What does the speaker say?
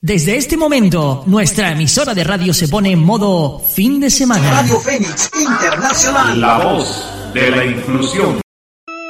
Desde este momento, nuestra emisora de radio se pone en modo fin de semana. Radio Fénix Internacional. La voz de la inclusión.